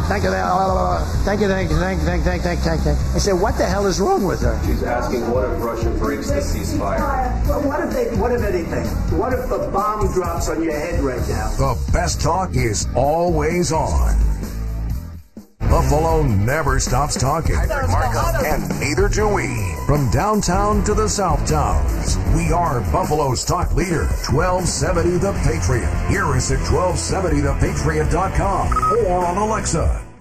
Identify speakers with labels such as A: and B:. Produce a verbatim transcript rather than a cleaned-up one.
A: Thank you, thank you, thank you, thank you, thank you, thank you, thank you, thank you. I said, what the hell is wrong with her?
B: She's asking, what if Russia breaks the ceasefire?
C: Well, what if they, what if anything? What if the bomb drops on your head right now?
D: The best talk is always on. Buffalo never stops talking. And neither do we. From downtown to the South Towns, we are Buffalo's talk leader, twelve seventy The Patriot. Hear us at twelve seventy the patriot dot com or on Alexa.